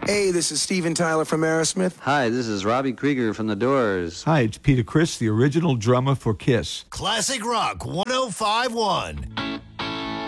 Hey, this is Steven Tyler from Aerosmith. Hi, this is Robbie Krieger from The Doors. Hi, it's Peter Criss, the original drummer for Kiss. Classic Rock 1051.